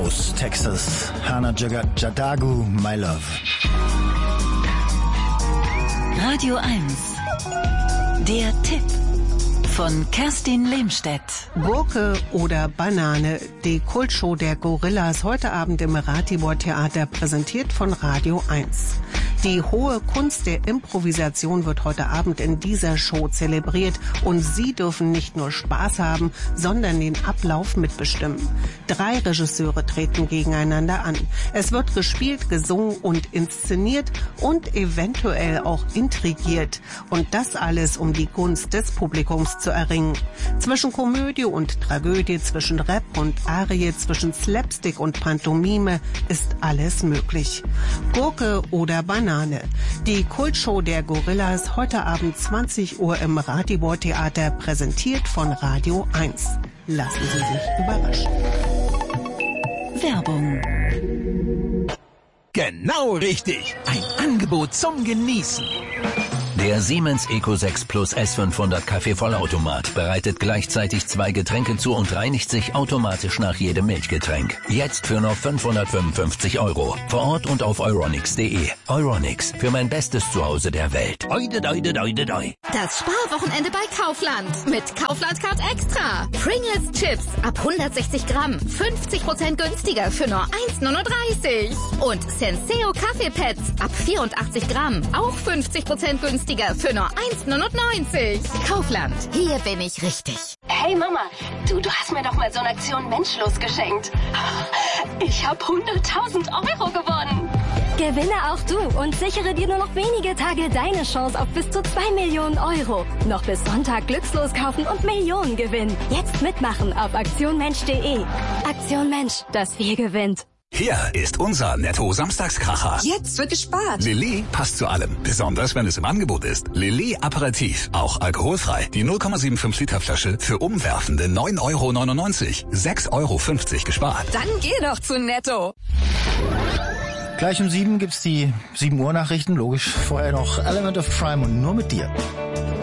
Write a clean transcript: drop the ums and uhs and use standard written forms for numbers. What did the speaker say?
aus Texas. Hannah Jadagu, My Love. Radio 1. Der Tipp von Kerstin Lehmstedt. Gurke oder Banane, die Kultshow der Gorillas heute Abend im Ratibor Theater, präsentiert von Radio 1. Die hohe Kunst der Improvisation wird heute Abend in dieser Show zelebriert und Sie dürfen nicht nur Spaß haben, sondern den Ablauf mitbestimmen. 3 Regisseure treten gegeneinander an. Es wird gespielt, gesungen und inszeniert und eventuell auch intrigiert. Und das alles, um die Gunst des Publikums zu erringen. Zwischen Komödie und Tragödie, zwischen Rap und Arie, zwischen Slapstick und Pantomime ist alles möglich. Gurke oder Banane. Die Kultshow der Gorillas heute Abend 20 Uhr im Ratibor Theater, präsentiert von Radio 1. Lassen Sie sich überraschen. Werbung. Genau richtig. Ein Angebot zum Genießen. Der Siemens Eco 6 Plus S500 Kaffeevollautomat bereitet gleichzeitig 2 Getränke zu und reinigt sich automatisch nach jedem Milchgetränk. Jetzt für nur 555 €. Vor Ort und auf euronics.de. Euronics, für mein bestes Zuhause der Welt. Oide, doide, doide, doi. Das Sparwochenende bei Kaufland. Mit Kaufland Card Extra. Pringles Chips ab 160 Gramm. 50% günstiger für nur 1,39 €. Und Senseo Kaffeepads ab 84 Gramm. Auch 50% günstiger für nur 1,99 €. Kaufland. Hier bin ich richtig. Hey Mama, du hast mir doch mal so eine Aktion Menschlos geschenkt. Ich habe 100.000 € gewonnen. Gewinne auch du und sichere dir nur noch wenige Tage deine Chance auf bis zu 2 Millionen €. Noch bis Sonntag glückslos kaufen und Millionen gewinnen. Jetzt mitmachen auf aktionmensch.de. Aktion Mensch, das viel gewinnt. Hier ist unser Netto-Samstagskracher. Jetzt wird gespart. Lilly passt zu allem, besonders wenn es im Angebot ist. Lilly Aperitif, auch alkoholfrei. Die 0,75 Liter Flasche für umwerfende 9,99 €. 6,50 € gespart. Dann geh doch zu Netto. Gleich um 7 gibt's die 7 Uhr Nachrichten. Logisch, vorher noch Element of Crime und Nur mit dir.